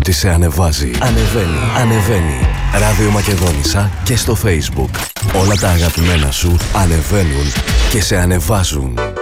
ό,τι σε ανεβάζει. Ανεβαίνει. Ράδιο Μακεδόνισσα και στο Facebook. Όλα τα αγαπημένα σου ανεβαίνουν και σε ανεβάζουν.